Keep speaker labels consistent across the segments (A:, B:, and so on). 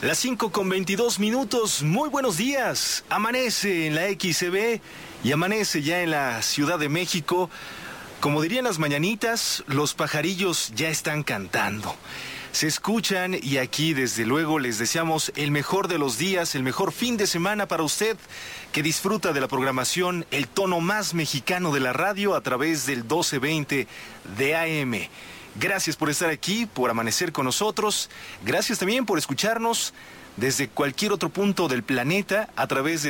A: Las 5:22 min. Muy buenos días. Amanece en la XCB y amanece ya en la Ciudad de México. Como dirían las mañanitas, los pajarillos ya están cantando. Se escuchan y aquí desde luego les deseamos el mejor de los días, el mejor fin de semana para usted que disfruta de la programación, el tono más mexicano de la radio a través del 1220 de AM. Gracias por estar aquí, por amanecer con nosotros. Gracias también por escucharnos desde cualquier otro punto del planeta a través de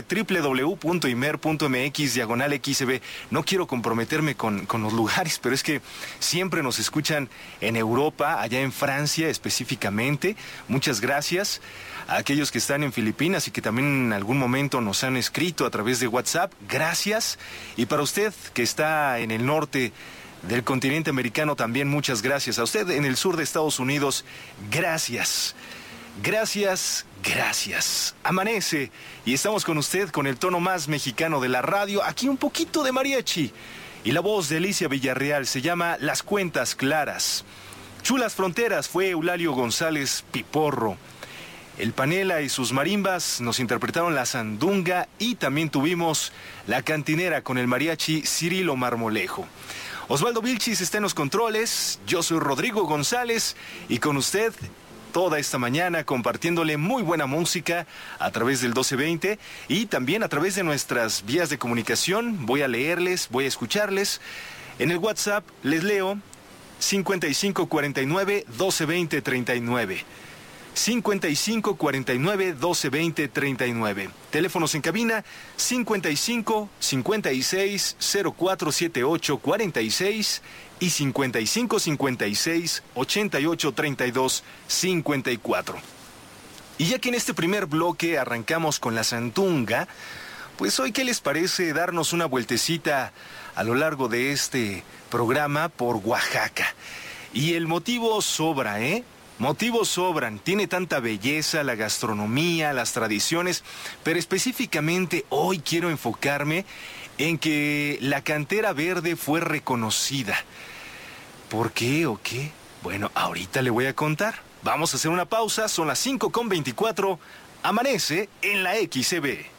A: www.imer.mx/XCB. No quiero comprometerme con los lugares, pero es que siempre nos escuchan en Europa, allá en Francia específicamente. Muchas gracias a aquellos que están en Filipinas y que también en algún momento nos han escrito a través de WhatsApp. Gracias. Y para usted que está en el norte del continente americano también, muchas gracias. A usted en el sur de Estados Unidos, gracias. Gracias, gracias. Amanece y estamos con usted con el tono más mexicano de la radio. Aquí un poquito de mariachi y la voz de Alicia Villarreal. Se llama Las Cuentas Claras. Chulas Fronteras fue Eulalio González Piporro. El Panela y sus marimbas nos interpretaron la sandunga y también tuvimos la cantinera con el mariachi Cirilo Marmolejo. Osvaldo Vilchis está en los controles, yo soy Rodrigo González y con usted toda esta mañana compartiéndole muy buena música a través del 1220 y también a través de nuestras vías de comunicación. Voy a leerles, voy a escucharles. En el WhatsApp les leo 5549-1220-39. 5549-1220-39. Teléfonos en cabina 55 56 0478 46 y 55 56 88 32 54. Y ya que en este primer bloque arrancamos con la sandunga, pues hoy, ¿qué les parece darnos una vueltecita a lo largo de este programa por Oaxaca? Y el motivo sobra, Motivos sobran, tiene tanta belleza, la gastronomía, las tradiciones, pero específicamente hoy quiero enfocarme en que la cantera verde fue reconocida. ¿Por qué o qué? Bueno, ahorita le voy a contar. Vamos a hacer una pausa, son las 5:24, amanece en la XCB.